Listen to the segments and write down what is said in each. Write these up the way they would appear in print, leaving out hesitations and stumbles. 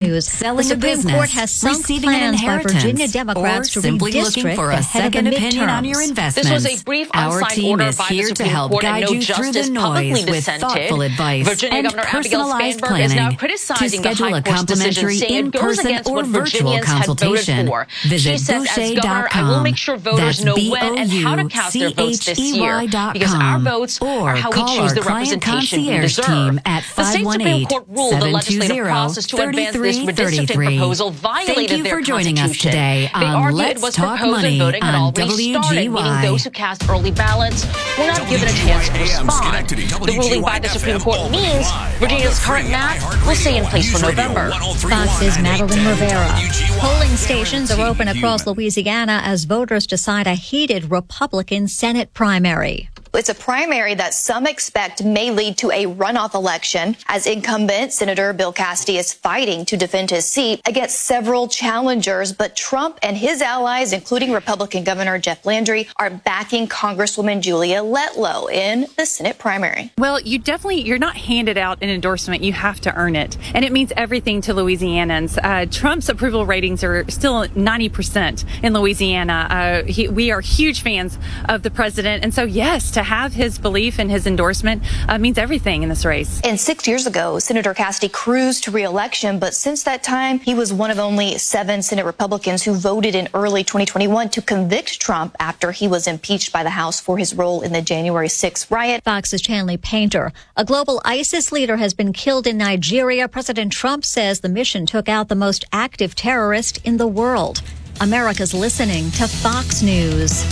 news. selling the Supreme a business, Court has sunk receiving an plans by inheritance, Virginia Democrats or to simply redistrict looking for a ahead of the second opinion on midterms. your investments. This was a brief Our unsigned team order is by the here to Supreme help Court, and guide no you through the justice publicly noise with dissented. thoughtful advice Virginia and Governor Abigail personalized Spanberg is now planning. To criticizing the schedule High a Court's decision, complimentary saying it goes in-person against or what virtual Virginians had voted consultation, for. visit She says, as governor, I will make sure voters know when and how to cast their votes this year, because our votes are how we choose the representation we deserve. Team at The state Supreme Court ruled the legislative 518-720-3333. process to advance this redistricting proposal violated their for joining us constitution. today They on argue Let's it was Talk proposed Money and voting had on already started, meaning those who cast early ballots were not given a chance to respond. The ruling by the Supreme Court means Virginia's current map will stay in place for November. Fox's Madeline Rivera. Polling stations are open across Louisiana as voters decide a heated Republican Senate primary. It's a primary that some expect may lead to a runoff election, as incumbent Senator Bill Cassidy is fighting to defend his seat against several challengers. But Trump and his allies, including Republican Governor Jeff Landry, are backing Congresswoman Julia Letlow in the Senate primary. Well, you're not handed out an endorsement. You have to earn it. And it means everything to Louisianans. Trump's approval ratings are still 90% in Louisiana. We are huge fans of the president. And so, yes, to have his belief and his endorsement means everything in this race. And 6 years ago, Senator Cassidy cruised to re-election, but since that time, he was one of only 7 Senate Republicans who voted in early 2021 to convict Trump after he was impeached by the House for his role in the January 6th riot. Fox's Chanley Painter. A global ISIS leader has been killed in Nigeria. President Trump says the mission took out the most active terrorist in the world. America's listening to Fox News.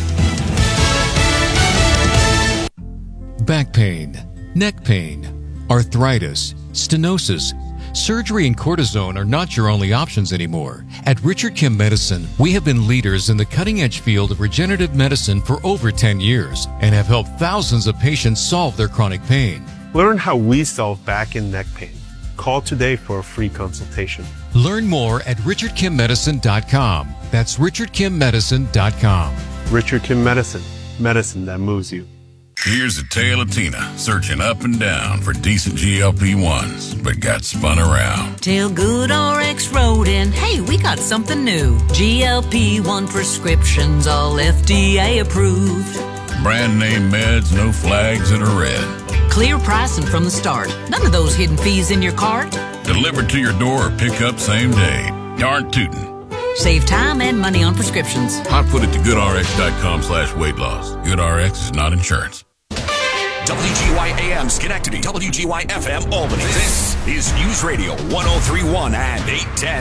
Back pain, neck pain, arthritis, stenosis. Surgery and cortisone are not your only options anymore. At Richard Kim Medicine, we have been leaders in the cutting-edge field of regenerative medicine for over 10 years and have helped thousands of patients solve their chronic pain. Learn how we solve back and neck pain. Call today for a free consultation. Learn more at richardkimmedicine.com. That's richardkimmedicine.com. Richard Kim Medicine. Medicine that moves you. Here's a tale of Tina searching up and down for decent GLP-1s, but got spun around. Till Good RX wrote in, hey, we got something new. GLP-1 prescriptions, all FDA approved. Brand name meds, no flags that are red. Clear pricing from the start. None of those hidden fees in your cart. Delivered to your door or pick up same day. Darn tootin'. Save time and money on prescriptions. I put it to goodrx.com/weight loss. GoodRx is not insurance. WGY-AM Schenectady, WGY-FM Albany. This is News Radio 103.1 and 810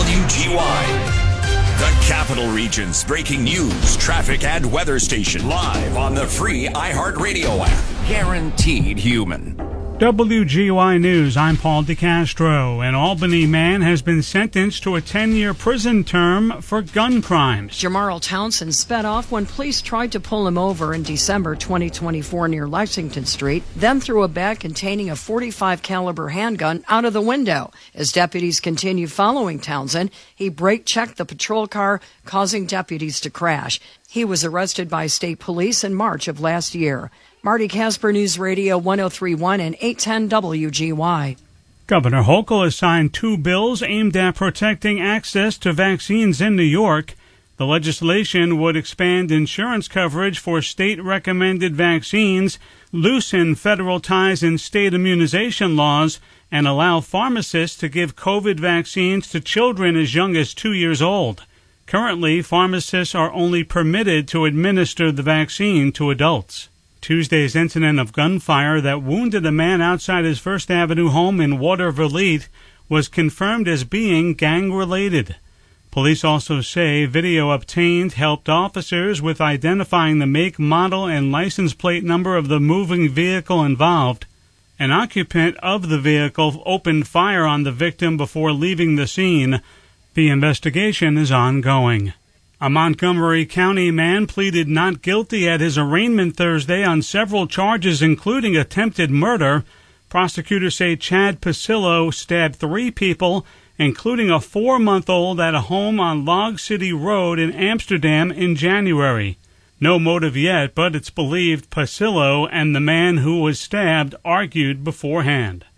WGY. The Capital Region's breaking news, traffic, and weather station. Live on the free iHeartRadio app. Guaranteed human. WGY News, I'm Paul DeCastro. An Albany man has been sentenced to a 10-year prison term for gun crimes. Jamarl Townsend sped off when police tried to pull him over in December 2024 near Lexington Street, then threw a bag containing a .45 caliber handgun out of the window. As deputies continued following Townsend, he brake-checked the patrol car, causing deputies to crash. He was arrested by state police in March of last year. Marty Casper, News Radio 103.1 and 810 WGY. Governor Hochul has signed 2 bills aimed at protecting access to vaccines in New York. The legislation would expand insurance coverage for state-recommended vaccines, loosen federal ties in state immunization laws, and allow pharmacists to give COVID vaccines to children as young as 2 years old. Currently, pharmacists are only permitted to administer the vaccine to adults. Tuesday's incident of gunfire that wounded a man outside his First Avenue home in Water-Vliet was confirmed as being gang-related. Police also say video obtained helped officers with identifying the make, model, and license plate number of the moving vehicle involved. An occupant of the vehicle opened fire on the victim before leaving the scene. The investigation is ongoing. A Montgomery County man pleaded not guilty at his arraignment Thursday on several charges, including attempted murder. Prosecutors say Chad Pasillo stabbed 3 people, including a 4-month-old at a home on Log City Road in Amsterdam in January. No motive yet, but it's believed Pasillo and the man who was stabbed argued beforehand.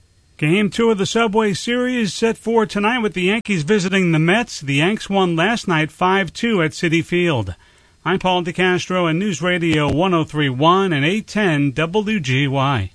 Game 2 of the Subway Series set for tonight with the Yankees visiting the Mets. The Yanks won last night 5-2 at Citi Field. I'm Paul DeCastro on News Radio 103.1 and 810 WGY.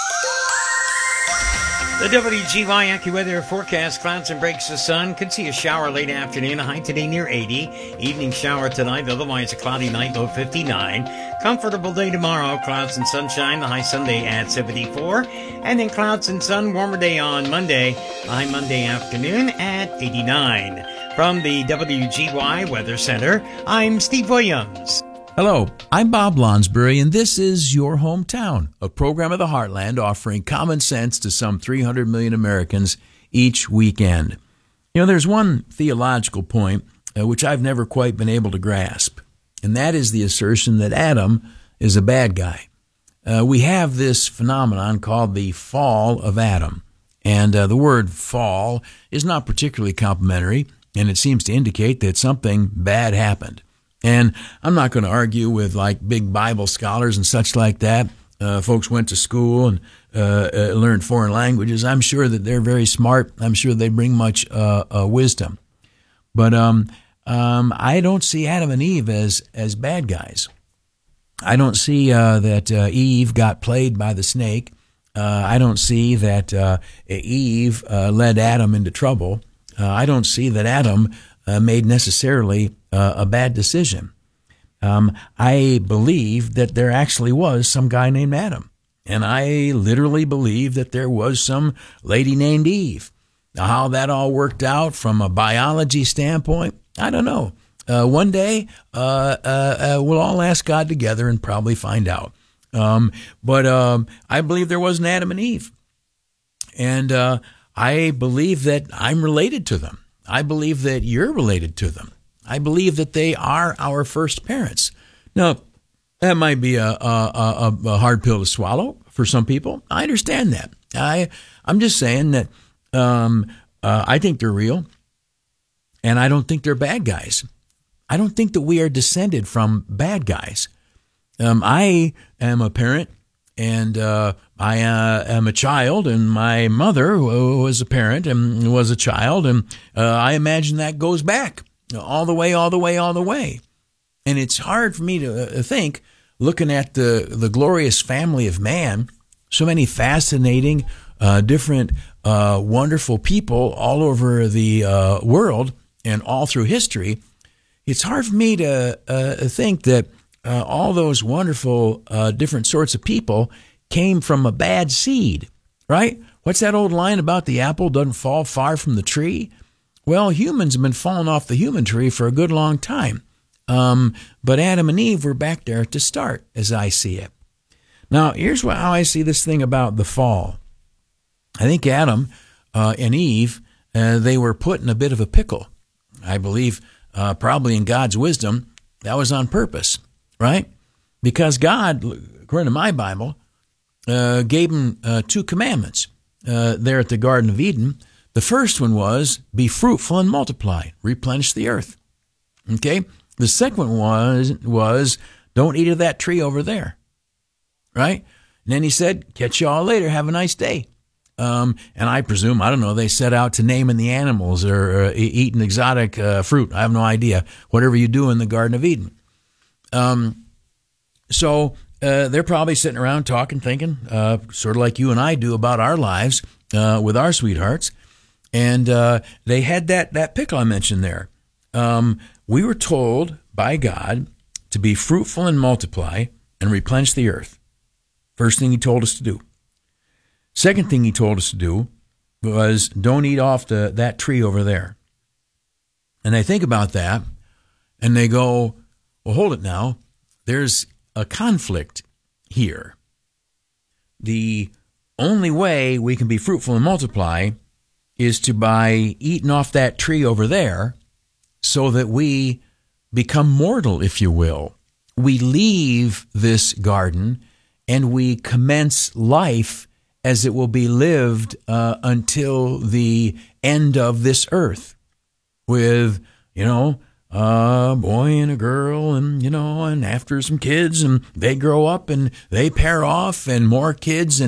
The WGY AccuWeather forecast: clouds and breaks of sun. Could see a shower late afternoon. A high today near 80. Evening shower tonight. Otherwise a cloudy night, low 59. Comfortable day tomorrow. Clouds and sunshine. The high Sunday at 74. And then clouds and sun. Warmer day on Monday. High Monday afternoon at 89. From the WGY Weather Center, I'm Steve Williams. Hello, I'm Bob Lonsbury, and this is Your Hometown, a program of the Heartland offering common sense to some 300 million Americans each weekend. You know, there's one theological point which I've never quite been able to grasp, and that is the assertion that Adam is a bad guy. We have this phenomenon called the fall of Adam, and the word fall is not particularly complimentary, and it seems to indicate that something bad happened. And I'm not going to argue with like big Bible scholars and such like that. Folks went to school and learned foreign languages. I'm sure that they're very smart. I'm sure they bring much wisdom. But I don't see Adam and Eve as bad guys. I don't see that Eve got played by the snake. I don't see that Eve led Adam into trouble. I don't see that Adam made necessarily a bad decision. I believe that there actually was some guy named Adam. And I literally believe that there was some lady named Eve. Now, how that all worked out from a biology standpoint, I don't know. One day, we'll all ask God together and probably find out. But I believe there was an Adam and Eve. And I believe that I'm related to them. I believe that you're related to them. I believe that they are our first parents. Now, that might be a hard pill to swallow for some people. I understand that. I'm just saying that I think they're real, and I don't think they're bad guys. I don't think that we are descended from bad guys. I am a parent, and I am a child, and my mother was a parent and was a child, and I imagine that goes back all the way. And it's hard for me to think, looking at the glorious family of man, so many fascinating, different, wonderful people all over the world and all through history. It's hard for me to think that all those wonderful different sorts of people came from a bad seed, right? What's that old line about the apple doesn't fall far from the tree? Well, humans have been falling off the human tree for a good long time. But Adam and Eve were back there to start, as I see it. Now, here's how I see this thing about the fall. I think Adam and Eve, they were put in a bit of a pickle. I believe probably in God's wisdom, that was on purpose, right? Because God, according to my Bible, gave them 2 commandments there at the Garden of Eden. The first one was, be fruitful and multiply, replenish the earth. Okay? The second one was don't eat of that tree over there. Right? And then he said, catch you all later. Have a nice day. And I presume, I don't know, they set out to naming the animals or eating exotic fruit. I have no idea. Whatever you do in the Garden of Eden. So they're probably sitting around talking, thinking, sort of like you and I do about our lives with our sweethearts. And they had that pickle I mentioned there. We were told by God to be fruitful and multiply and replenish the earth. First thing he told us to do. Second thing he told us to do was don't eat off that tree over there. And they think about that and they go, well, hold it now. There's a conflict here. The only way we can be fruitful and multiply is to by eating off that tree over there so that we become mortal, if you will. We leave this garden and we commence life as it will be lived until the end of this earth with, a boy and a girl and after some kids and they grow up and they pair off and more kids and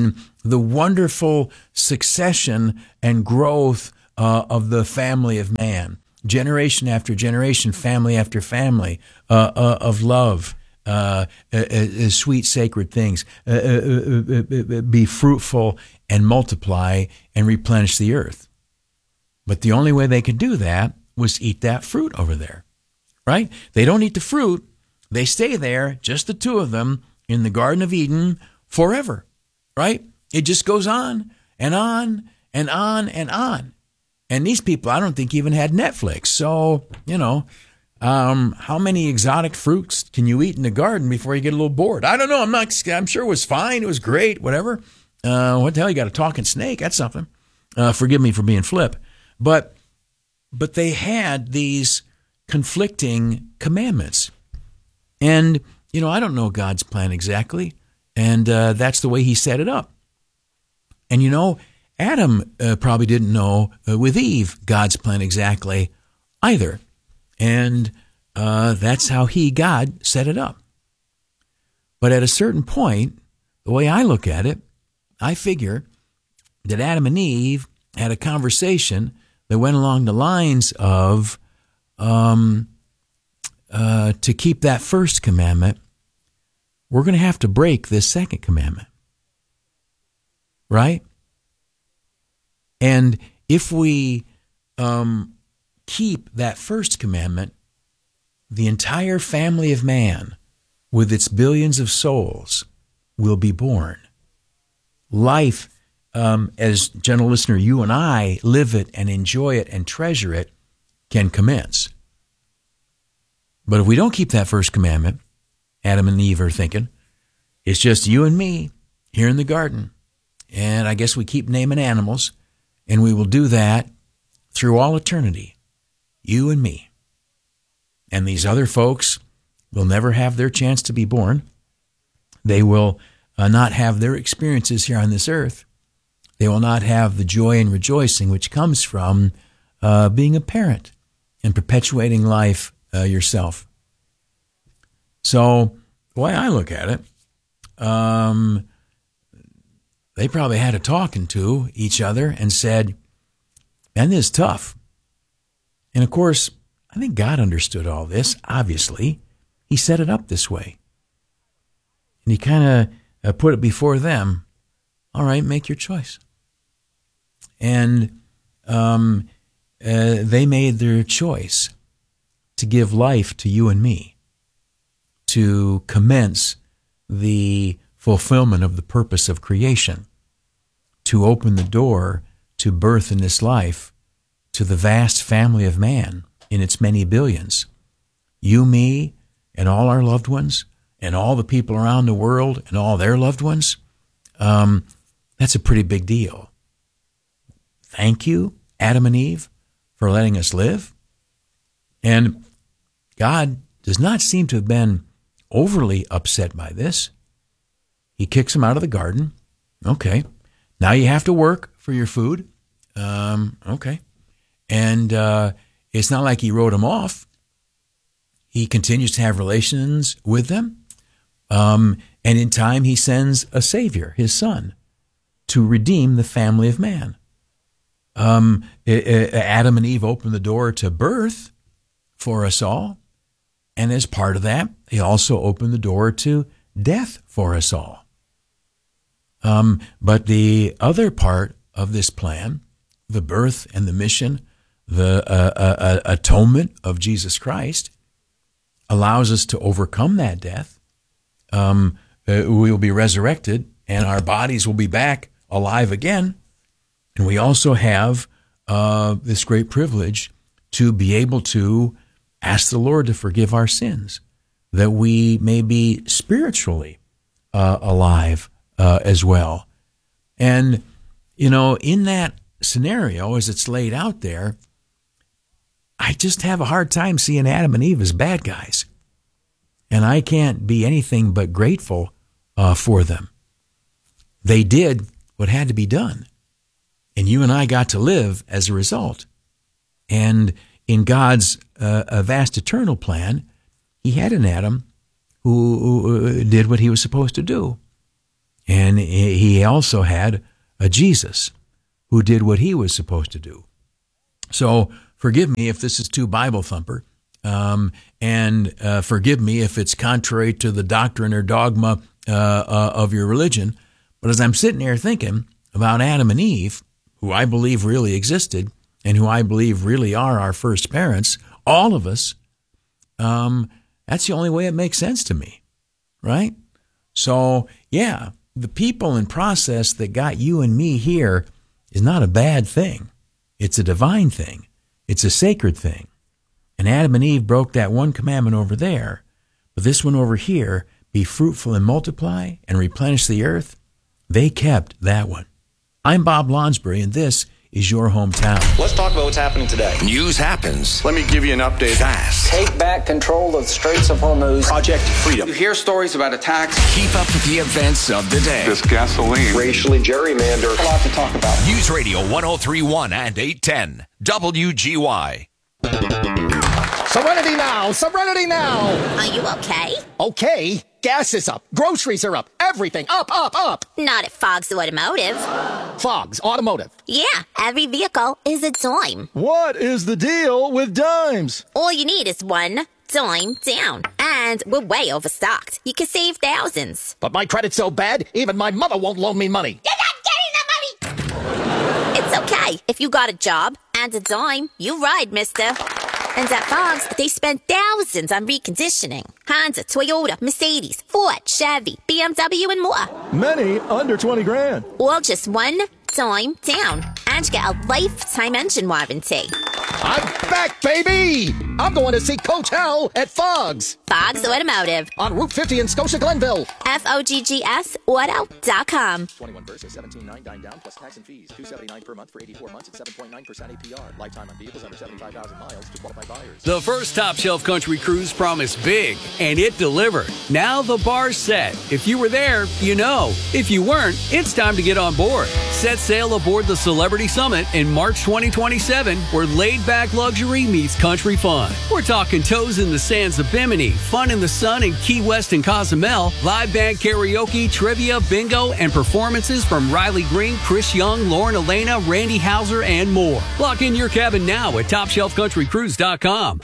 the wonderful succession and growth of the family of man, generation after generation, family after family, of love, sweet, sacred things, be fruitful and multiply and replenish the earth. But the only way they could do that was eat that fruit over there, right? They don't eat the fruit. They stay there, just the two of them, in the Garden of Eden forever, right? It just goes on and on and on and on. And these people, I don't think, even had Netflix. So, how many exotic fruits can you eat in the garden before you get a little bored? I don't know. I'm sure it was fine. It was great, whatever. What the hell? You got a talking snake? That's something. Forgive me for being flip. But they had these conflicting commandments. And, I don't know God's plan exactly. And that's the way he set it up. And, Adam probably didn't know with Eve God's plan exactly either. And that's how God set it up. But at a certain point, the way I look at it, I figure that Adam and Eve had a conversation that went along the lines of to keep that first commandment, we're going to have to break this second commandment. Right? And if we keep that first commandment, the entire family of man, with its billions of souls, will be born. Life, as gentle listener, you and I live it and enjoy it and treasure it, can commence. But if we don't keep that first commandment, Adam and Eve are thinking, it's just you and me here in the garden. And I guess we keep naming animals, and we will do that through all eternity, you and me. And these other folks will never have their chance to be born. They will not have their experiences here on this earth. They will not have the joy and rejoicing which comes from being a parent and perpetuating life yourself. So the way I look at it, they probably had a talking to each other and said, man, this is tough. And of course, I think God understood all this, obviously. He set it up this way. And he kind of put it before them. All right, make your choice. And they made their choice to give life to you and me, to commence the fulfillment of the purpose of creation, to open the door to birth in this life to the vast family of man in its many billions. You, me, and all our loved ones, and all the people around the world, and all their loved ones. That's a pretty big deal. Thank you, Adam and Eve, for letting us live. And God does not seem to have been overly upset by this. He kicks them out of the garden. Okay. Now you have to work for your food. Okay. And it's not like he wrote them off. He continues to have relations with them. And in time, he sends a Savior, his Son, to redeem the family of man. Adam and Eve opened the door to birth for us all. And as part of that, he also opened the door to death for us all. But the other part of this plan, the birth and the mission, the atonement of Jesus Christ, allows us to overcome that death. We will be resurrected, and our bodies will be back alive again. And we also have this great privilege to be able to ask the Lord to forgive our sins, that we may be spiritually alive as well. And, in that scenario, as it's laid out there, I just have a hard time seeing Adam and Eve as bad guys. And I can't be anything but grateful for them. They did what had to be done. And you and I got to live as a result. And in God's vast eternal plan, he had an Adam who did what he was supposed to do. And he also had a Jesus who did what he was supposed to do. So forgive me if this is too Bible thumper, and forgive me if it's contrary to the doctrine or dogma of your religion. But as I'm sitting here thinking about Adam and Eve, who I believe really existed and who I believe really are our first parents, all of us, that's the only way it makes sense to me, right? So, yeah, the people and process that got you and me here is not a bad thing. It's a divine thing. It's a sacred thing. And Adam and Eve broke that one commandment over there, but this one over here, be fruitful and multiply and replenish the earth, they kept that one. I'm Bob Lonsbury, and this is your hometown. Let's talk about what's happening today. News happens. Let me give you an update. Fast. Take back control of the Straits of Hormuz. Project Freedom. You hear stories about attacks. Keep up with the events of the day. This gasoline. Racially gerrymandered. A lot to talk about. News Radio 103.1 and 810. WGY. Serenity now! Serenity now! Are you okay? Okay. Gas is up. Groceries are up. Everything up, up, up. Not at Fogg's Automotive. Fogg's Automotive. Yeah, every vehicle is a dime. What is the deal with dimes? All you need is one dime down. And we're way overstocked. You can save thousands. But my credit's so bad, even my mother won't loan me money. You're not getting the money! It's okay. If you got a job and a dime, you ride, mister. And at Fogg's, they spend thousands on reconditioning. Honda, Toyota, Mercedes, Ford, Chevy, BMW, and more. Many under 20 grand. All just one dime down. And you get a lifetime engine warranty. I'm back, baby! I'm going to see Coach Hell at Fogg's. Fogg's Automotive. On Route 50 in Scotia Glenville. FOGGSauto.com. 21 versus 17.99 down plus tax and fees. $279 per month for 84 months at 7.9% APR. Lifetime on vehicles under 75,000 miles to qualified buyers. The first Top Shelf Country Cruise promised big, and it delivered. Now the bar's set. If you were there, you know. If you weren't, it's time to get on board. Set sail aboard the Celebrity Summit in March 2027, where laid-back luxury meets country fun. We're talking toes in the sands of Bimini, fun in the sun in Key West and Cozumel, live band karaoke, trivia, bingo, and performances from Riley Green, Chris Young, Lauren Elena, Randy Houser, and more. Lock in your cabin now at TopShelfCountryCruise.com.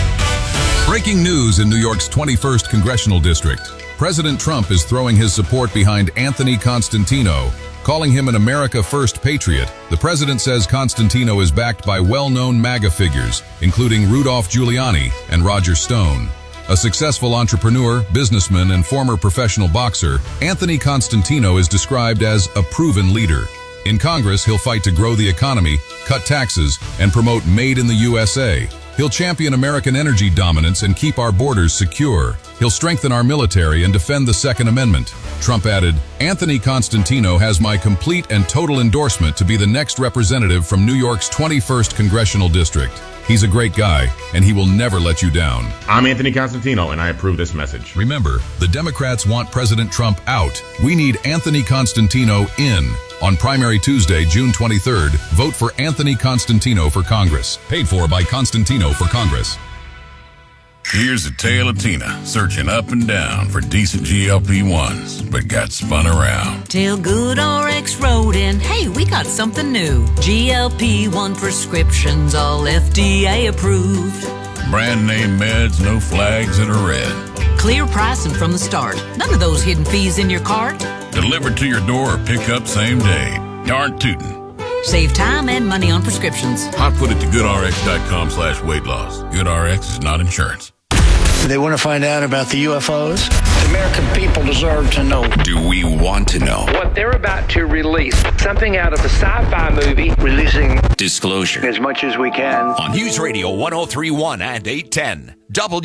Breaking news in New York's 21st Congressional District. President Trump is throwing his support behind Anthony Constantino, calling him an America First patriot. The president says Constantino is backed by well-known MAGA figures, including Rudolph Giuliani and Roger Stone. A successful entrepreneur, businessman, and former professional boxer, Anthony Constantino is described as a proven leader. In Congress, he'll fight to grow the economy, cut taxes, and promote Made in the USA. He'll champion American energy dominance and keep our borders secure. He'll strengthen our military and defend the Second Amendment. Trump added, Anthony Constantino has my complete and total endorsement to be the next representative from New York's 21st Congressional District. He's a great guy, and he will never let you down. I'm Anthony Constantino, and I approve this message. Remember, the Democrats want President Trump out. We need Anthony Constantino in. On Primary Tuesday, June 23rd, vote for Anthony Constantino for Congress. Paid for by Constantino for Congress. Here's a tale of Tina searching up and down for decent GLP-1s, but got spun around. Till Good RX wrote in, hey, we got something new. GLP-1 prescriptions, all FDA approved. Brand name meds, no flags that are red. Clear pricing from the start. None of those hidden fees in your cart. Delivered to your door or pick up same day. Darn tootin'. Save time and money on prescriptions. I put it to goodrx.com/weight loss. GoodRx is not insurance. They want to find out about the UFOs? The American people deserve to know. Do we want to know? What they're about to release, something out of a sci-fi movie. Releasing disclosure as much as we can. On News Radio 103.1 and 810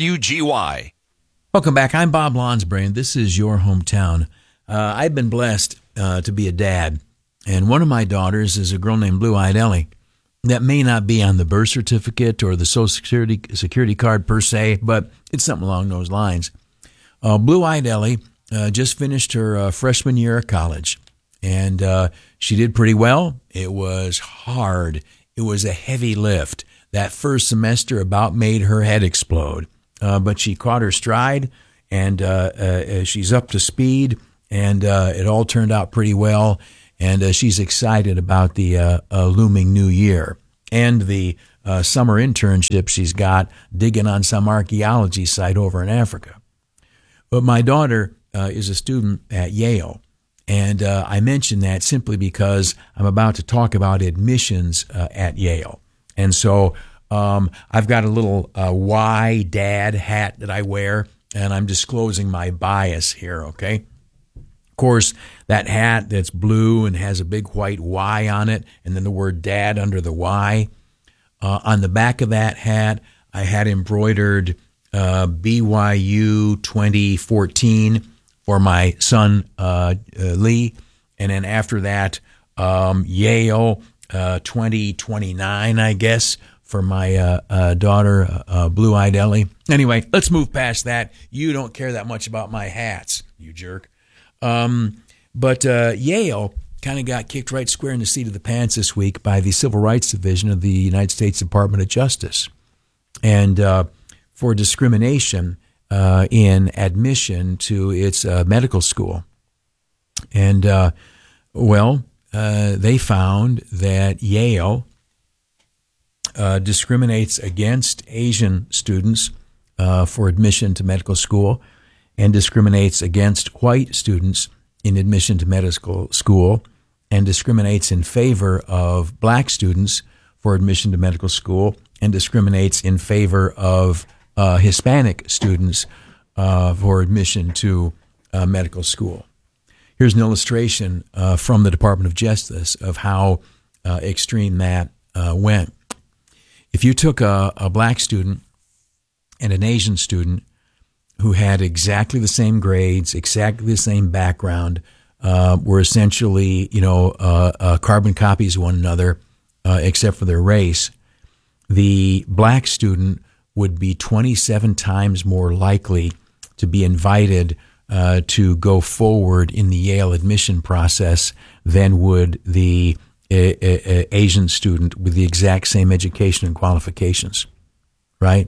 WGY. Welcome back. I'm Bob Lonsbury, and this is your hometown. I've been blessed to be a dad, and one of my daughters is a girl named Blue-Eyed Ellie. That may not be on the birth certificate or the Social Security card per se, but it's something along those lines. Blue-Eyed Ellie just finished her freshman year of college, and she did pretty well. It was hard. It was a heavy lift. That first semester about made her head explode, but she caught her stride, and she's up to speed, And it all turned out pretty well. And she's excited about the looming new year and the summer internship she's got digging on some archaeology site over in Africa. But my daughter is a student at Yale. And I mention that simply because I'm about to talk about admissions at Yale. And so I've got a little Y dad hat that I wear, and I'm disclosing my bias here, okay? Of course, that hat that's blue and has a big white Y on it, and then the word dad under the Y. On the back of that hat, I had embroidered BYU 2014 for my son, Lee. And then after that, Yale 2029, I guess, for my daughter, Blue-Eyed Ellie. Anyway, let's move past that. You don't care that much about my hats, you jerk. But Yale kind of got kicked right square in the seat of the pants this week by the Civil Rights Division of the United States Department of Justice. And for discrimination in admission to its medical school. And, they found that Yale discriminates against Asian students for admission to medical school and discriminates against white students in admission to medical school and discriminates in favor of black students for admission to medical school and discriminates in favor of Hispanic students for admission to medical school. Here's an illustration from the Department of Justice of how extreme that went. If you took a black student and an Asian student who had exactly the same grades, exactly the same background, were essentially, carbon copies of one another, except for their race, the black student would be 27 times more likely to be invited to go forward in the Yale admission process than would the Asian student with the exact same education and qualifications, right?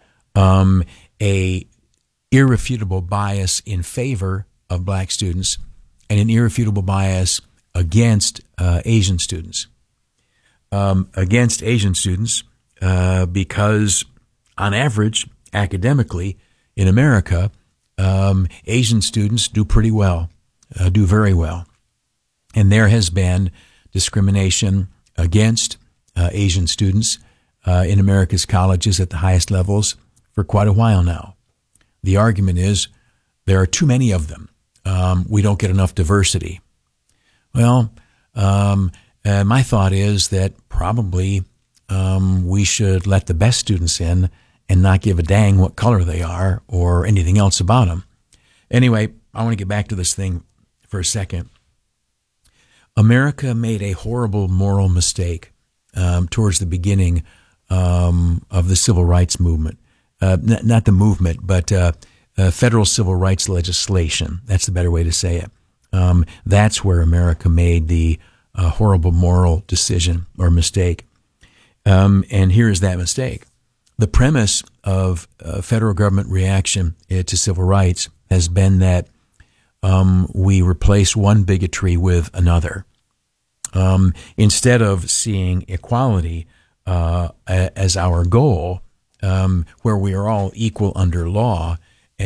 A irrefutable bias in favor of black students and an irrefutable bias against Asian students. Against Asian students because, on average, academically, in America, Asian students do pretty well, do very well. And there has been discrimination against Asian students in America's colleges at the highest levels for quite a while now. The argument is there are too many of them. We don't get enough diversity. Well, my thought is that probably we should let the best students in and not give a dang what color they are or anything else about them. Anyway, I want to get back to this thing for a second. America made a horrible moral mistake towards the beginning of the civil rights movement. Not the movement, but federal civil rights legislation. That's the better way to say it. That's where America made the horrible moral decision or mistake. And here is that mistake. The premise of federal government reaction to civil rights has been that we replace one bigotry with another. Instead of seeing equality as our goal, where we are all equal under law,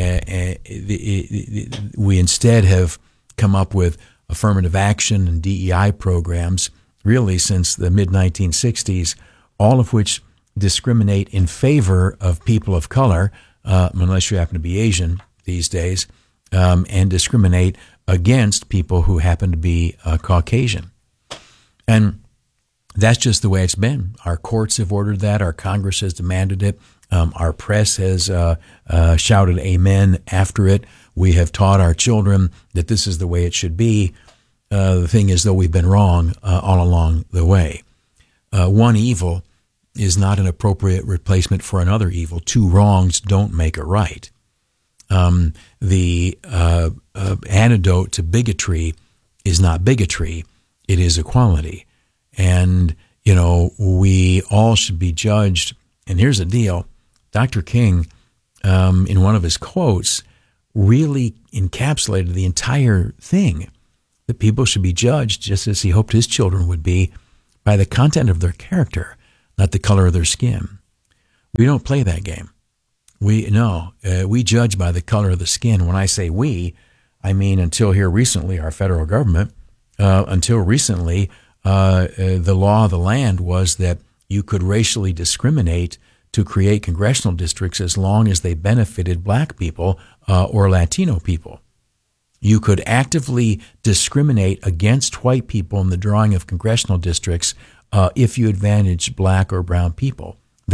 we instead have come up with affirmative action and DEI programs, really since the mid-1960s, all of which discriminate in favor of people of color, unless you happen to be Asian these days, and discriminate against people who happen to be Caucasian. And that's just the way it's been. Our courts have ordered that. Our Congress has demanded it. Our press has shouted amen after it. We have taught our children that this is the way it should be. The thing is, though, we've been wrong all along the way. One evil is not an appropriate replacement for another evil. Two wrongs don't make a right. The antidote to bigotry is not bigotry. It is equality. And, we all should be judged. And here's the deal. Dr. King, in one of his quotes, really encapsulated the entire thing, that people should be judged just as he hoped his children would be by the content of their character, not the color of their skin. We don't play that game. We judge by the color of the skin. When I say we, I mean until here recently, our federal government, until recently, the law of the land was that you could racially discriminate to create congressional districts as long as they benefited black people or Latino people. You could actively discriminate against white people in the drawing of congressional districts if you advantaged black or brown people.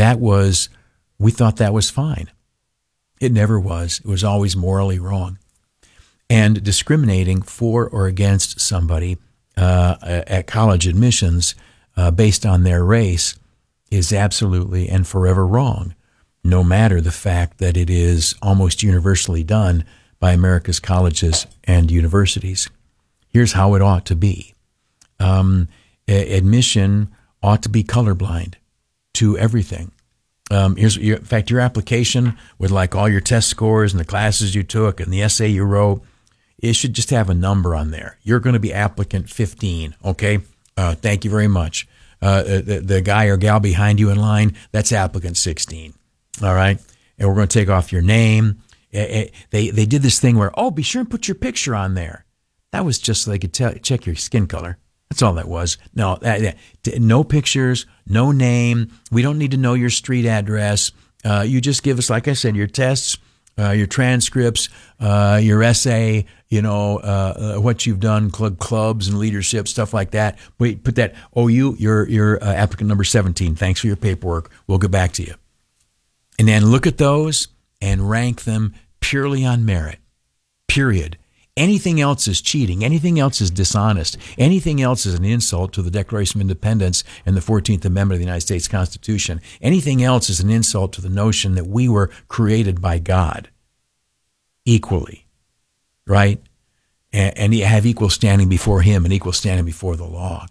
We thought that was fine. It never was. It was always morally wrong. And discriminating for or against somebody at college admissions based on their race is absolutely and forever wrong, no matter the fact that it is almost universally done by America's colleges and universities. Here's how it ought to be. Admission ought to be colorblind to everything. In fact, your application with like all your test scores and the classes you took and the essay you wrote, it should just have a number on there. You're going to be applicant 15, okay? Thank you very much. The guy or gal behind you in line, that's applicant 16, all right? And we're going to take off your name. They did this thing where, be sure and put your picture on there. That was just so they could check your skin color. That's all that was. No, no pictures, no name. We don't need to know your street address. You just give us, like I said, your tests, your transcripts, your essay, what you've done, clubs and leadership, stuff like that. We put that, you're applicant number 17. Thanks for your paperwork. We'll get back to you. And then look at those and rank them purely on merit, period. Anything else is cheating. Anything else is dishonest. Anything else is an insult to the Declaration of Independence and the 14th Amendment of the United States Constitution. Anything else is an insult to the notion that we were created by God equally, right? And have equal standing before Him and equal standing before the law.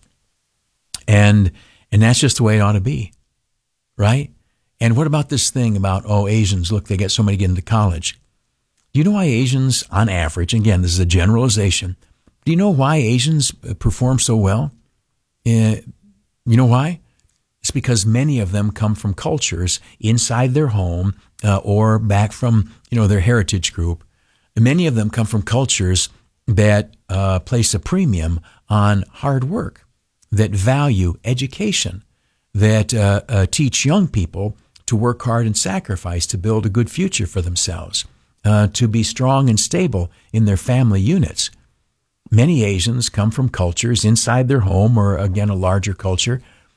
And that's just the way it ought to be, right? And what about this thing about, Asians, look, they get so many getting into college. Do you know why Asians, on average, again, this is a generalization, do you know why Asians perform so well? You know why? It's because many of them come from cultures inside their home or back from, their heritage group. And many of them come from cultures that place a premium on hard work, that value education, that teach young people to work hard and sacrifice to build a good future for themselves. To be strong and stable in their family units. Many Asians come from cultures inside their home or, again, a larger culture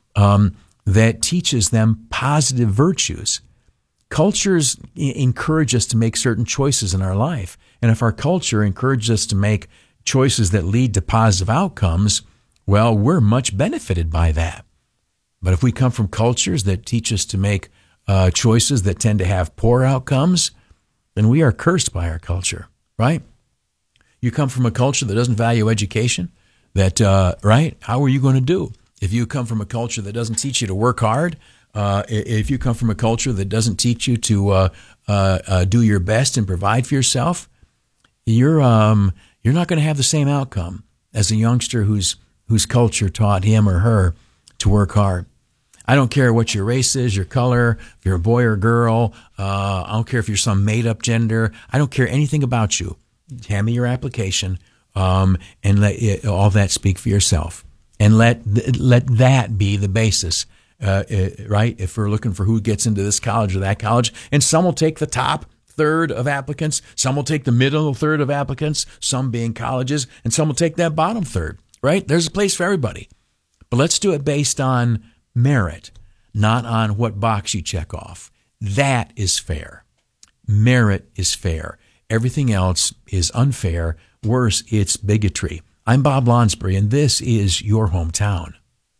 that teaches them positive virtues. Cultures encourage us to make certain choices in our life. And if our culture encourages us to make choices that lead to positive outcomes, well, we're much benefited by that. But if we come from cultures that teach us to make choices that tend to have poor outcomes, then we are cursed by our culture, right? You come from a culture that doesn't value education, right? How are you going to do? If you come from a culture that doesn't teach you to work hard, if you come from a culture that doesn't teach you to do your best and provide for yourself, you're not going to have the same outcome as a youngster whose culture taught him or her to work hard. I don't care what your race is, your color, if you're a boy or girl. I don't care if you're some made-up gender. I don't care anything about you. Hand me your application and let all that speak for yourself. And let that be the basis, right? If we're looking for who gets into this college or that college. And some will take the top third of applicants. Some will take the middle third of applicants, some being colleges. And some will take that bottom third, right? There's a place for everybody. But let's do it based on merit, not on what box you check off. That is fair. Merit is fair. Everything else is unfair. Worse, it's bigotry. I'm Bob Lonsbury, and this is your hometown.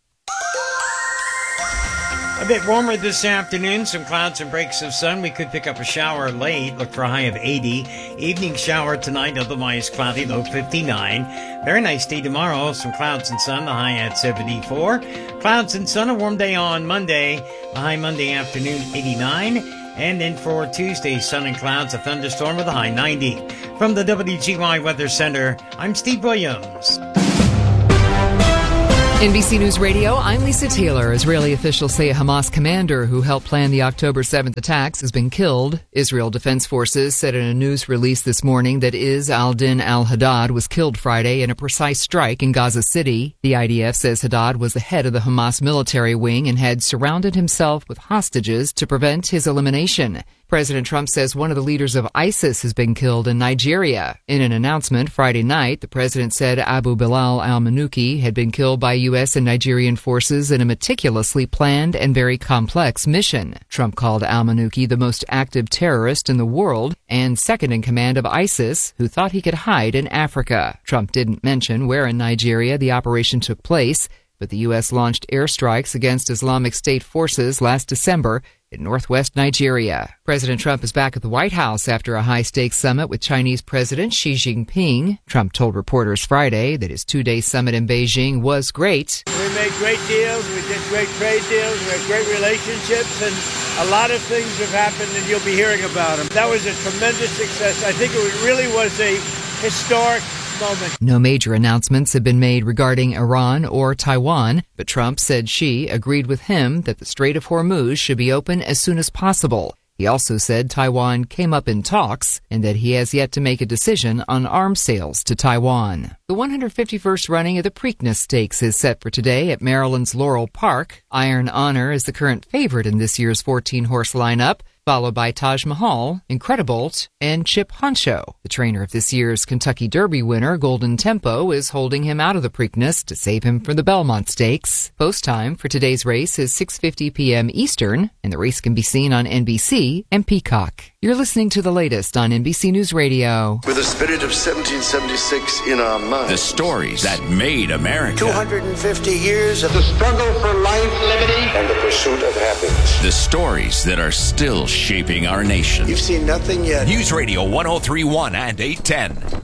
A bit warmer this afternoon, some clouds and breaks of sun. We could pick up a shower late, look for a high of 80. Evening shower tonight, otherwise cloudy, low 59. Very nice day tomorrow, some clouds and sun, the high at 74. Clouds and sun, a warm day on Monday, a high Monday afternoon, 89. And then for Tuesday, sun and clouds, a thunderstorm with a high 90. From the WGY Weather Center, I'm Steve Williams. NBC News Radio, I'm Lisa Taylor. Israeli officials say a Hamas commander who helped plan the October 7th attacks has been killed. Israel Defense Forces said in a news release this morning that Izz al-Din al-Haddad was killed Friday in a precise strike in Gaza City. The IDF says Haddad was the head of the Hamas military wing and had surrounded himself with hostages to prevent his elimination. President Trump says one of the leaders of ISIS has been killed in Nigeria. In an announcement Friday night, the president said Abu Bilal al-Manuki had been killed by U.S. and Nigerian forces in a meticulously planned and very complex mission. Trump called al-Manuki the most active terrorist in the world and second in command of ISIS, who thought he could hide in Africa. Trump didn't mention where in Nigeria the operation took place, but the U.S. launched airstrikes against Islamic State forces last December in northwest Nigeria. President Trump is back at the White House after a high-stakes summit with Chinese President Xi Jinping. Trump told reporters Friday that his two-day summit in Beijing was great. We made great deals, we did great trade deals, we had great relationships, and a lot of things have happened and you'll be hearing about them. That was a tremendous success. I think it really was a historic moment. No major announcements have been made regarding Iran or Taiwan, but Trump said Xi agreed with him that the Strait of Hormuz should be open as soon as possible. He also said Taiwan came up in talks and that he has yet to make a decision on arms sales to Taiwan. The 151st running of the Preakness Stakes is set for today at Maryland's Laurel Park. Iron Honor is the current favorite in this year's 14-horse lineup, followed by Taj Mahal, Incredibolt, and Chip Honcho. The trainer of this year's Kentucky Derby winner, Golden Tempo, is holding him out of the Preakness to save him from the Belmont Stakes. Post time for today's race is 6:50 p.m. Eastern, and the race can be seen on NBC and Peacock. You're listening to the latest on NBC News Radio. With the spirit of 1776 in our minds. The stories that made America. 250 years of the struggle for life, liberty, and the pursuit of happiness. The stories that are still shaping our nation. You've seen nothing yet. News Radio 103.1 and 810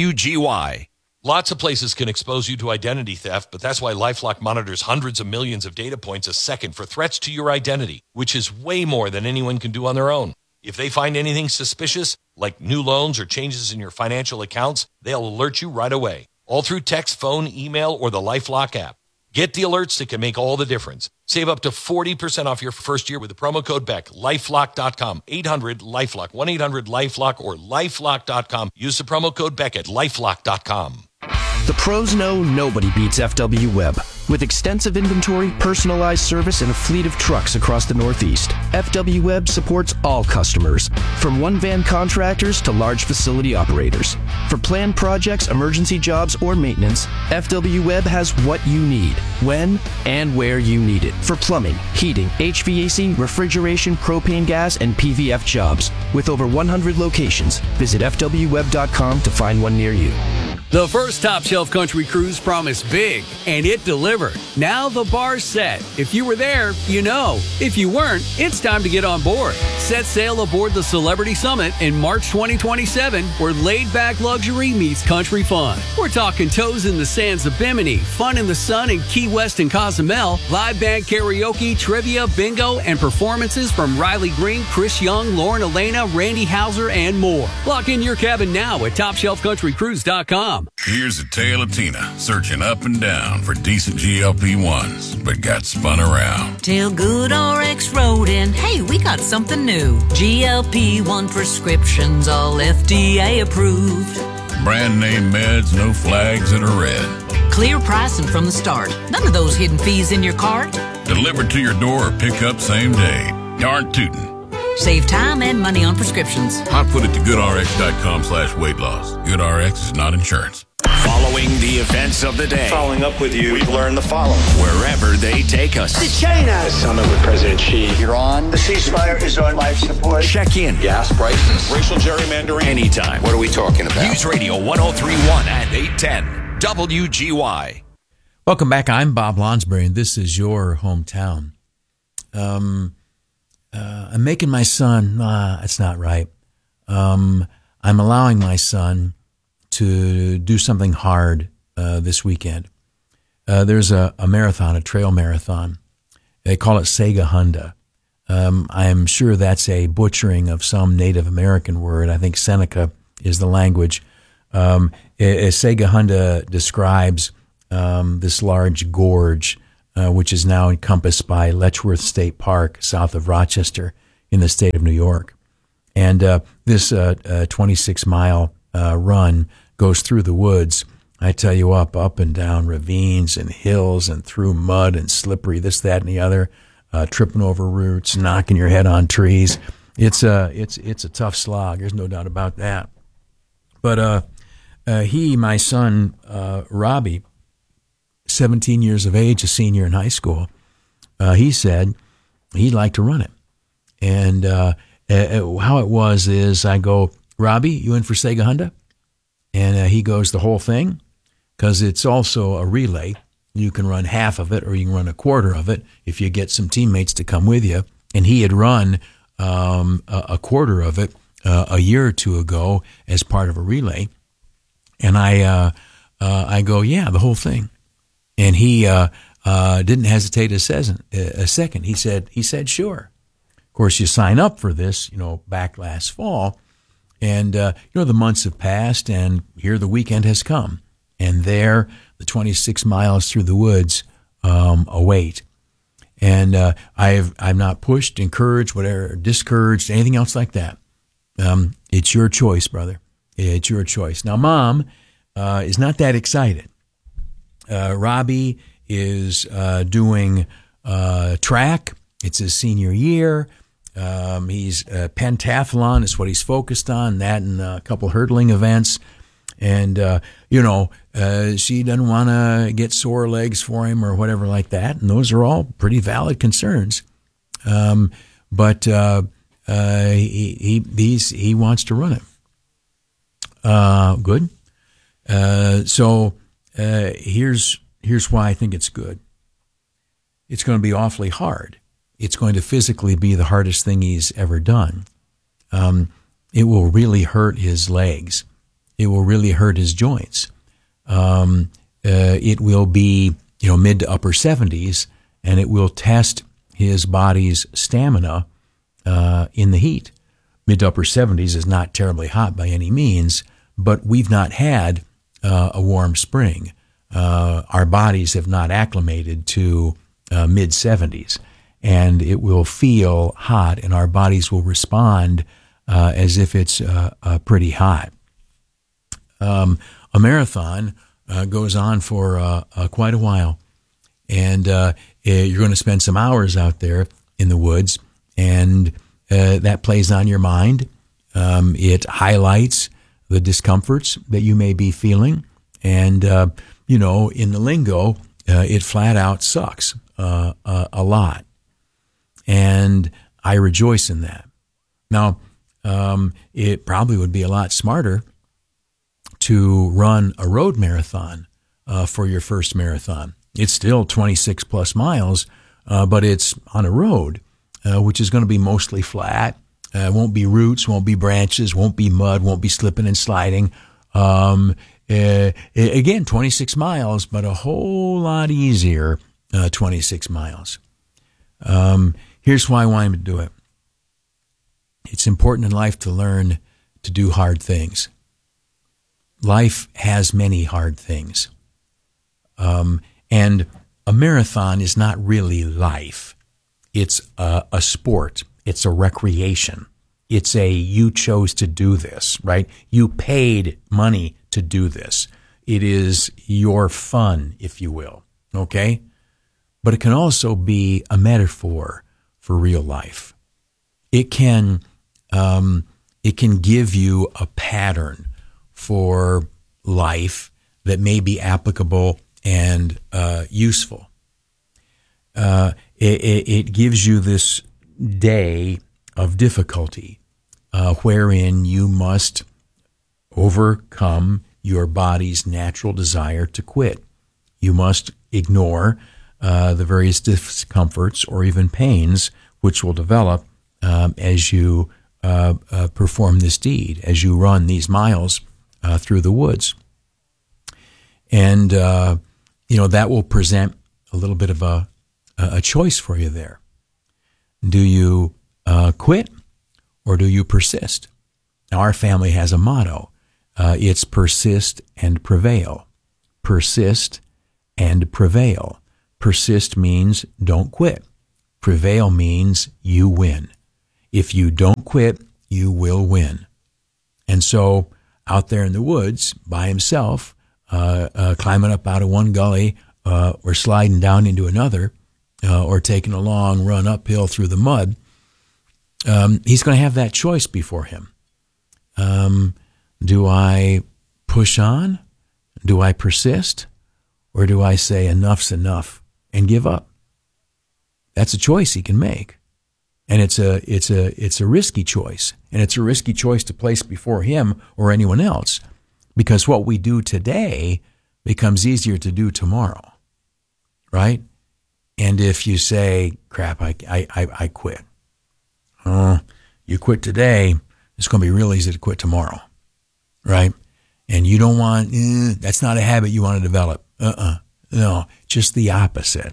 WGY. Lots of places can expose you to identity theft, but that's why LifeLock monitors hundreds of millions of data points a second for threats to your identity, which is way more than anyone can do on their own. If they find anything suspicious, like new loans or changes in your financial accounts, they'll alert you right away, all through text, phone, email, or the LifeLock app. Get the alerts that can make all the difference. Save up to 40% off your first year with the promo code BECK. LifeLock.com. 800-LifeLock. 1-800-LifeLock or LifeLock.com. Use the promo code BECK at LifeLock.com. The pros know nobody beats FW Web. With extensive inventory, personalized service, and a fleet of trucks across the Northeast, FW Web supports all customers, from one-van contractors to large facility operators. For planned projects, emergency jobs, or maintenance, FW Web has what you need, when and where you need it. For plumbing, heating, HVAC, refrigeration, propane gas, and PVF jobs. With over 100 locations, visit FWWeb.com to find one near you. The first Top Shelf Country Cruise promised big, and it delivered. Now the bar's set. If you were there, you know. If you weren't, it's time to get on board. Set sail aboard the Celebrity Summit in March 2027, where laid-back luxury meets country fun. We're talking toes in the sands of Bimini, fun in the sun in Key West and Cozumel, live band karaoke, trivia, bingo, and performances from Riley Green, Chris Young, Lauren Elena, Randy Hauser, and more. Lock in your cabin now at TopShelfCountryCruise.com. Here's a tale of Tina searching up and down for decent GLP-1s, but got spun around. Tell Good RX Rodent, hey, we got something new. GLP-1 prescriptions, all FDA approved. Brand name meds, no flags that are red. Clear pricing from the start. None of those hidden fees in your cart. Delivered to your door or pick up same day. Darn tootin'. Save time and money on prescriptions. Hot foot it to goodrx.com/weight loss. GoodRx is not insurance. Following the events of the day. Following up with you, we've learned the following. Wherever they take us. To China. The summit with President Xi. You're on. The ceasefire is on life support. Check in. Gas prices. Racial gerrymandering. Anytime. What are we talking about? News Radio 103.1 and 810 WGY. Welcome back. I'm Bob Lonsberry, and this is your hometown. I'm making my son, it's not right. I'm allowing my son to do something hard this weekend. There's a marathon, a trail marathon. They call it Sega Honda. I'm sure that's a butchering of some Native American word. I think Seneca is the language. Segahunda describes this large gorge, which is now encompassed by Letchworth State Park, south of Rochester, in the state of New York. And this 26-mile run goes through the woods. I tell you, up and down ravines and hills and through mud and slippery, this, that, and the other, tripping over roots, knocking your head on trees. It's a tough slog. There's no doubt about that. But my son, Robbie, 17 years of age, a senior in high school, he said he'd like to run it. And how it was is I go, Robbie, you in for Segahunda? And he goes, the whole thing? Because it's also a relay. You can run half of it or you can run a quarter of it if you get some teammates to come with you. And he had run a quarter of it a year or two ago as part of a relay. And I go, yeah, the whole thing. And he didn't hesitate a second. He said, sure. Of course, you sign up for this, back last fall. And, the months have passed, and here the weekend has come. And there, the 26 miles through the woods await. And I'm not pushed, encouraged, whatever, discouraged, anything else like that. It's your choice, brother. It's your choice. Now, Mom is not that excited. Robbie is doing track. It's his senior year. He's pentathlon is what he's focused on, that and a couple hurdling events. And, she doesn't want to get sore legs for him or whatever like that. And those are all pretty valid concerns. But he wants to run it. Good. So here's why I think it's good. It's going to be awfully hard. It's going to physically be the hardest thing he's ever done. It will really hurt his legs. It will really hurt his joints. It will be, mid to upper 70s, and it will test his body's stamina in the heat. Mid to upper 70s is not terribly hot by any means, but we've not had a warm spring. Our bodies have not acclimated to mid 70s, and it will feel hot, and our bodies will respond as if it's pretty hot. A marathon goes on for quite a while, and you're going to spend some hours out there in the woods, and that plays on your mind. It highlights the discomforts that you may be feeling, and in the lingo, it flat out sucks a lot, and I rejoice in that. Now, it probably would be a lot smarter to run a road marathon for your first marathon. It's still 26 plus miles, but it's on a road, which is going to be mostly flat. Won't be roots, won't be branches, won't be mud, won't be slipping and sliding. Again, 26 miles, but a whole lot easier 26 miles. Here's why I want him to do it. It's important in life to learn to do hard things. Life has many hard things. And a marathon is not really life. It's a sport. It's a recreation. It's you chose to do this, right? You paid money to do this. It is your fun, if you will, okay? But it can also be a metaphor for real life. It can give you a pattern for life that may be applicable and useful. It gives you this day of difficulty wherein you must overcome your body's natural desire to quit. You must ignore the various discomforts or even pains which will develop as you perform this deed, as you run these miles through the woods. And, that will present a little bit of a choice for you there. Do you quit or do you persist? Now, our family has a motto. It's persist and prevail. Persist and prevail. Persist means don't quit. Prevail means you win. If you don't quit, you will win. And so out there in the woods by himself, climbing up out of one gully or sliding down into another or taking a long run uphill through the mud, he's going to have that choice before him. Do I push on? Do I persist? Or do I say enough's enough and give up? That's a choice he can make. And it's a risky choice. And it's a risky choice to place before him or anyone else, because what we do today becomes easier to do tomorrow. Right? And if you say, crap, I quit. You quit today, it's going to be real easy to quit tomorrow. Right? And you don't want, that's not a habit you want to develop. No, just the opposite.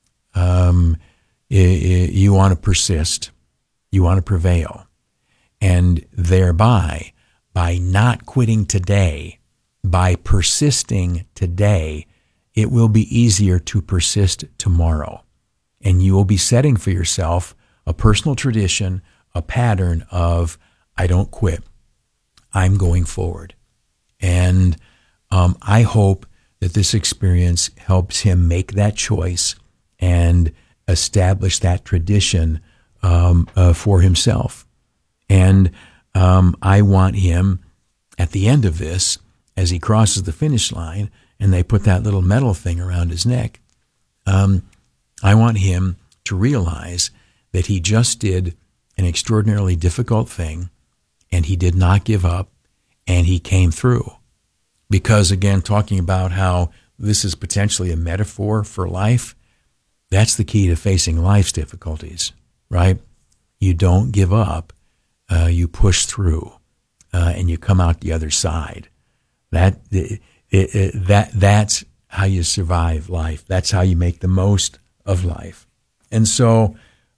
You want to persist. You want to prevail. And thereby, by not quitting today, by persisting today, it will be easier to persist tomorrow. And you will be setting for yourself a personal tradition, a pattern of, I don't quit. I'm going forward. And I hope that this experience helps him make that choice and establish that tradition for himself. And I want him, at the end of this, as he crosses the finish line and they put that little metal thing around his neck, I want him to realize that he just did an extraordinarily difficult thing, and he did not give up, and he came through. Because, again, talking about how this is potentially a metaphor for life, that's the key to facing life's difficulties, right? You don't give up. You push through, and you come out the other side. That's how you survive life. That's how you make the most of life. And so,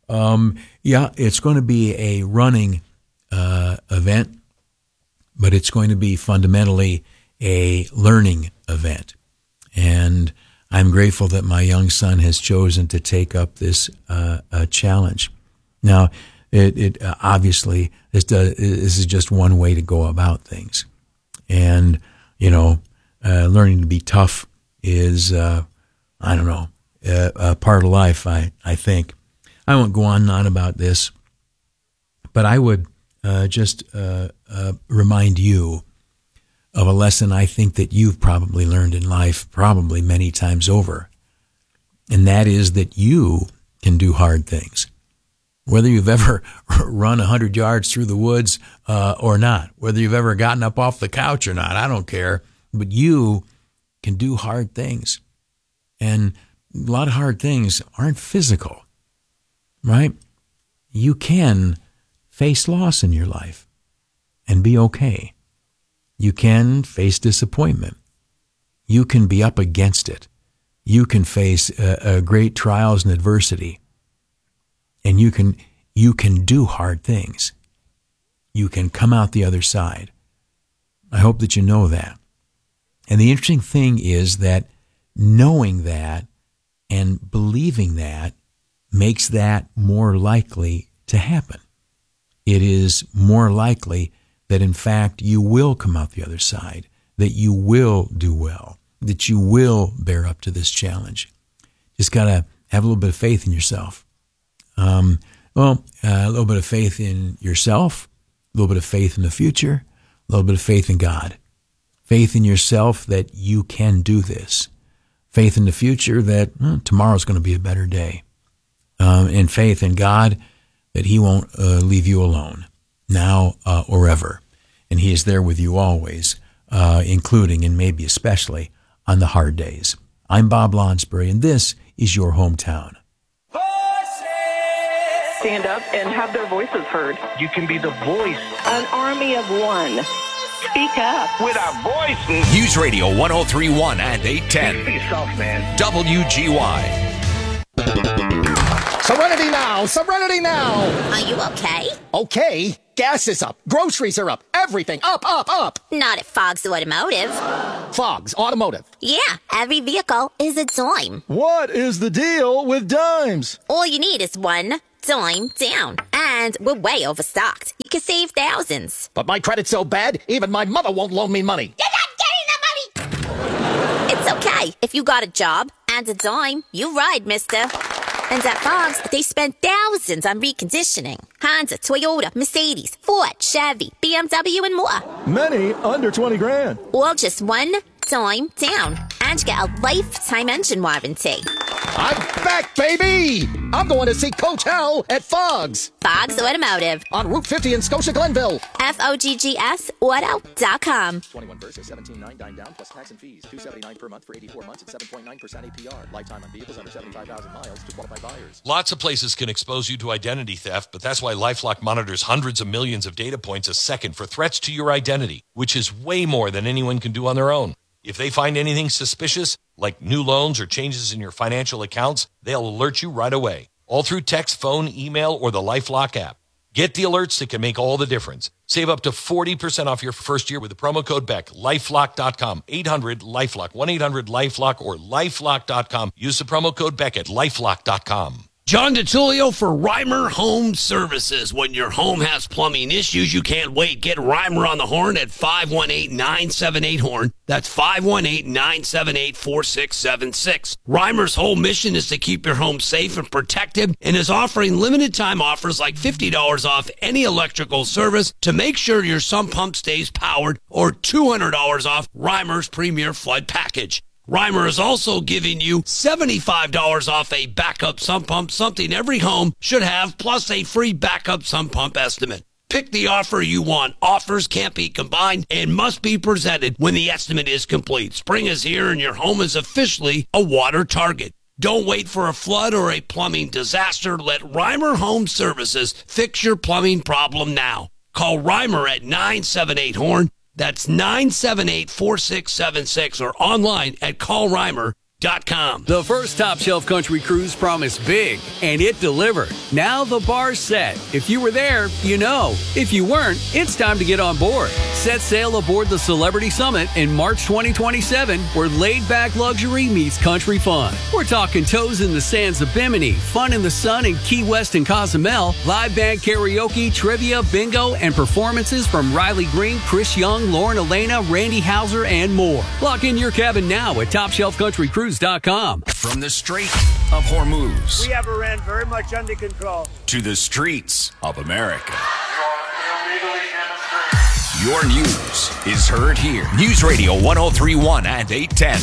it's going to be a running event, but it's going to be fundamentally a learning event. And I'm grateful that my young son has chosen to take up this challenge. Now, it obviously, this is just one way to go about things. And, learning to be tough is, a part of life, I think. I won't go on and on about this, but I would just remind you of a lesson I think that you've probably learned in life, probably many times over. And that is that you can do hard things. Whether you've ever run 100 yards through the woods or not, whether you've ever gotten up off the couch or not, I don't care. But you can do hard things. And a lot of hard things aren't physical, right? You can face loss in your life and be okay. You can face disappointment. You can be up against it. You can face great trials and adversity. And you can do hard things. You can come out the other side. I hope that you know that. And the interesting thing is that knowing that and believing that makes that more likely to happen. It is more likely that, in fact, you will come out the other side, that you will do well, that you will bear up to this challenge. Just got to have a little bit of faith in yourself. A little bit of faith in yourself, a little bit of faith in the future, a little bit of faith in God. Faith in yourself that you can do this. Faith in the future that tomorrow's going to be a better day. And faith in God that He won't leave you alone, now or ever. And He is there with you always, including and maybe especially on the hard days. I'm Bob Lonsbury, and this is your hometown. Stand up and have their voices heard. You can be the voice. An army of one. Speak up. With our voices. News Radio 103.1 and 810. Be yourself, man. WGY. Serenity Serenity now! Serenity now! Are you okay? Okay. Gas is up. Groceries are up. Everything up, up, up. Not at Fogg's Automotive. Fogg's Automotive. Yeah, every vehicle is a dime. What is the deal with dimes? All you need is one dime down. And we're way overstocked. You can save thousands. But my credit's so bad, even my mother won't loan me money. You're not getting the money! It's okay. If you got a job and a dime, you ride, mister. And at Fogg's, they spend thousands on reconditioning. Honda, Toyota, Mercedes, Ford, Chevy, BMW, and more. Many under 20 grand. All just one dime down. And you get a lifetime engine warranty. I'm back, baby! I'm going to see Coach Hell at Fogg's. Fogg's Automotive. On Route 50 in Scotia Glenville. FOGGS Auto.com. 21 versus 17.9 dime down plus tax and fees. $279 per month for 84 months at 7.9% APR. Lifetime on vehicles under 75,000 miles to qualified buyers. Lots of places can expose you to identity theft, but that's why LifeLock monitors hundreds of millions of data points a second for threats to your identity, which is way more than anyone can do on their own. If they find anything suspicious, like new loans or changes in your financial accounts, they'll alert you right away, all through text, phone, email, or the LifeLock app. Get the alerts that can make all the difference. Save up to 40% off your first year with the promo code BECK. LifeLock.com, 800-LIFELOCK, 1-800-LIFELOCK, or LifeLock.com. Use the promo code BECK at LifeLock.com. John DiTullio for Reimer Home Services. When your home has plumbing issues, you can't wait. Get Reimer on the horn at 518-978-HORN. That's 518-978-4676. Reimer's whole mission is to keep your home safe and protected and is offering limited time offers like $50 off any electrical service to make sure your sump pump stays powered, or $200 off Reimer's Premier Flood Package. Reimer is also giving you $75 off a backup sump pump, something every home should have, plus a free backup sump pump estimate. Pick the offer you want. Offers can't be combined and must be presented when the estimate is complete. Spring is here and your home is officially a water target. Don't wait for a flood or a plumbing disaster. Let Reimer Home Services fix your plumbing problem now. Call Reimer at 978-HORN. That's 978-4676 or online at callreimer.com. The first Top Shelf Country Cruise promised big, and it delivered. Now the bar's set. If you were there, you know. If you weren't, it's time to get on board. Set sail aboard the Celebrity Summit in March 2027, where laid-back luxury meets country fun. We're talking toes in the sands of Bimini, fun in the sun in Key West and Cozumel, live band karaoke, trivia, bingo, and performances from Riley Green, Chris Young, Lauren Elena, Randy Hauser, and more. Lock in your cabin now at TopShelfCountryCruise.com. From the Strait of Hormuz We have Iran very much under control. to the streets of America. Your news is heard here. News Radio 1031 and 810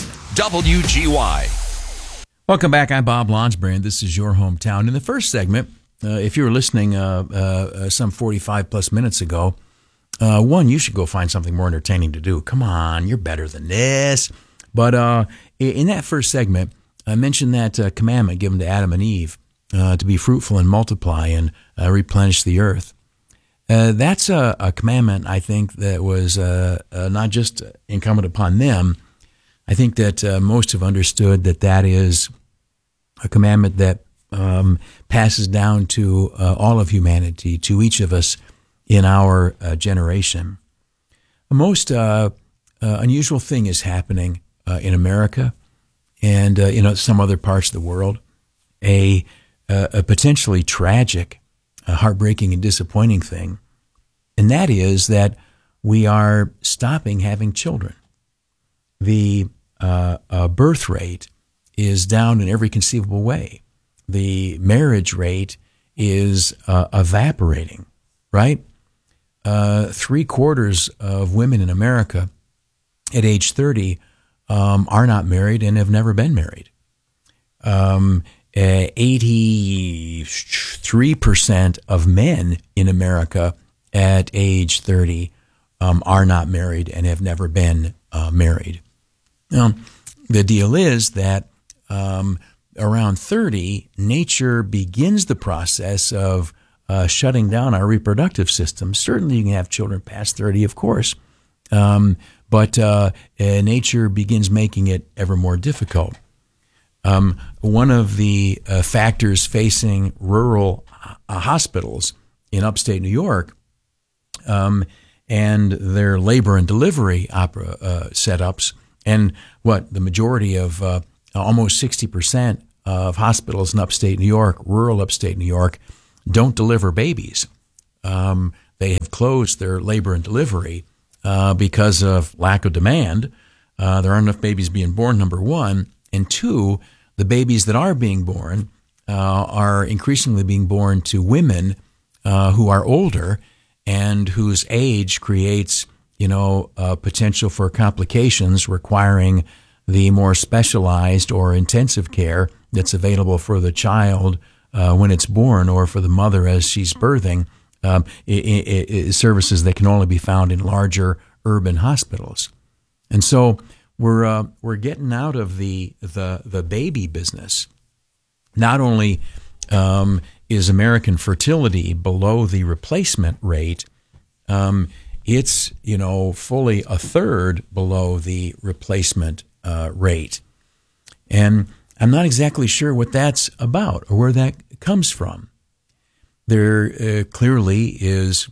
WGY. Welcome back. I'm Bob Lonsbury, and this is Your Hometown. In the first segment, if you were listening some 45 plus minutes ago, you should go find something more entertaining to do. Come on, you're better than this. But in that first segment, I mentioned that commandment given to Adam and Eve to be fruitful and multiply and replenish the earth. That's a commandment, I think, that was not just incumbent upon them. I think that most have understood that is a commandment that passes down to all of humanity, to each of us in our generation. A most unusual thing is happening in America and some other parts of the world. A potentially tragic, heartbreaking, and disappointing thing, and that is that we are stopping having children. The birth rate is down in every conceivable way. The marriage rate is evaporating, right? 3/4 of women in America at age 30 are not married and have never been married. 83% of men in America at age 30 are not married and have never been married. Now, the deal is that around 30, nature begins the process of shutting down our reproductive system. Certainly you can have children past 30, of course, but nature begins making it ever more difficult. One of the factors facing rural hospitals in upstate New York and their labor and delivery setups, and the majority of almost 60% of hospitals in upstate New York, rural upstate New York, don't deliver babies. They have closed their labor and delivery because of lack of demand. There aren't enough babies being born, number one. And two, the babies that are being born are increasingly being born to women who are older and whose age creates, potential for complications requiring the more specialized or intensive care that's available for the child when it's born or for the mother as she's birthing, services that can only be found in larger urban hospitals. And so we're getting out of the baby business. Not only is American fertility below the replacement rate, it's fully a third below the replacement rate. And I'm not exactly sure what that's about or where that comes from. There clearly is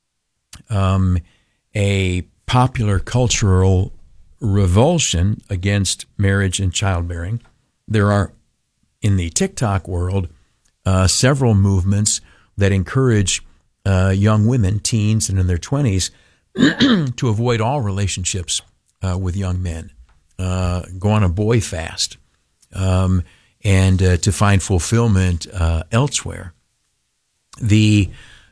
a popular cultural revulsion against marriage and childbearing. There are, in the TikTok world, several movements that encourage young women, teens and in their 20s, to avoid all relationships with young men, go on a boy fast, and to find fulfillment elsewhere. The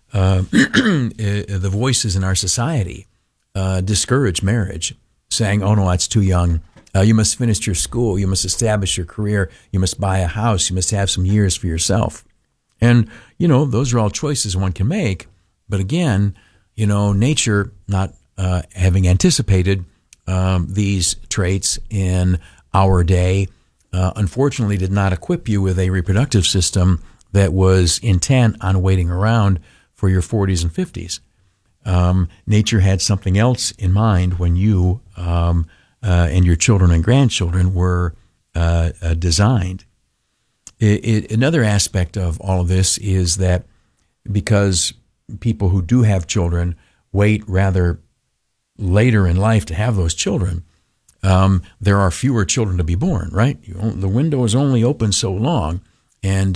voices in our society discourage marriage, saying, "Oh no, it's too young. You must finish your school. You must establish your career. You must buy a house. You must have some years for yourself." And those are all choices one can make. But again, nature, not having anticipated these traits in our day, unfortunately did not equip you with a reproductive system that was intent on waiting around for your 40s and 50s. Nature had something else in mind when you and your children and grandchildren were designed. Another aspect of all of this is that because people who do have children wait rather later in life to have those children, there are fewer children to be born, right? The window is only open so long. And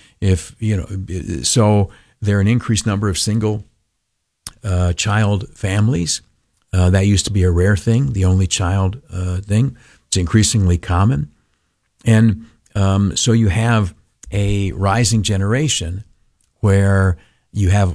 so there are an increased number of single child families. That used to be a rare thing, the only child thing. It's increasingly common. And so you have a rising generation where you have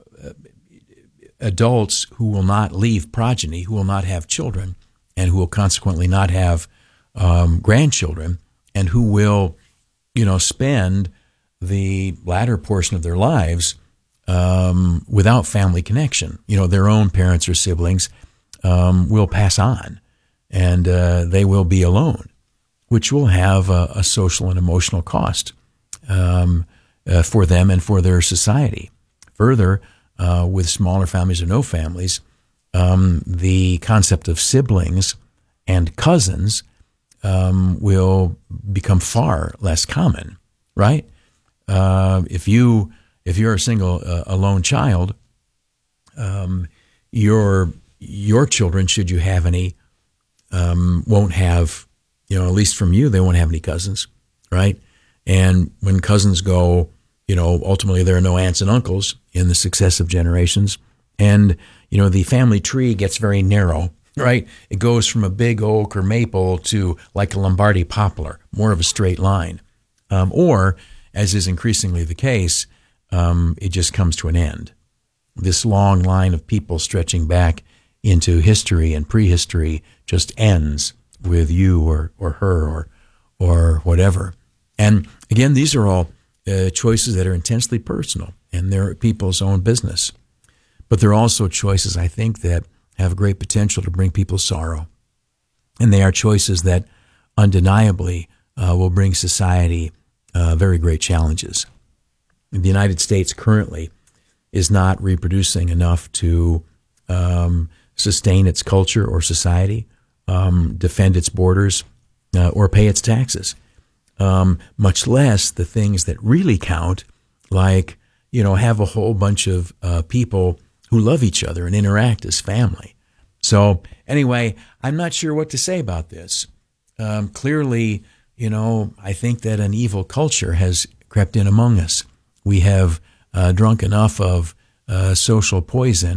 adults who will not leave progeny, who will not have children, and who will consequently not have grandchildren, and who will, spend the latter portion of their lives without family connection. Their own parents or siblings will pass on, and they will be alone, which will have a social and emotional cost for them and for their society. Further, with smaller families or no families, the concept of siblings and cousins will become far less common, right? If you're a single, alone child, your children, should you have any, won't have, at least from you, they won't have any cousins, right? And when cousins go, ultimately there are no aunts and uncles in the successive generations. And, the family tree gets very narrow, right? It goes from a big oak or maple to like a Lombardy poplar, more of a straight line. Or, as is increasingly the case, it just comes to an end. This long line of people stretching back into history and prehistory just ends with you or her or whatever. And again, these are all choices that are intensely personal, and they're people's own business. But they're also choices, I think, that have great potential to bring people sorrow. And they are choices that undeniably will bring society very great challenges. The United States currently is not reproducing enough to sustain its culture or society, defend its borders, or pay its taxes. much less the things that really count, like, have a whole bunch of people who love each other and interact as family. So anyway, I'm not sure what to say about this. Clearly, I think that an evil culture has crept in among us. We have drunk enough of social poison